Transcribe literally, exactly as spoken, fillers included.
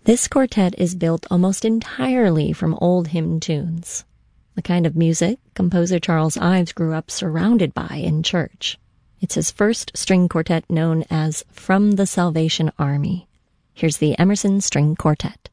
This quartet is built almost entirely from old hymn tunes, the kind of music composer Charles Ives grew up surrounded by in church. It's his first string quartet known as From the Salvation Army. Here's the Emerson String Quartet.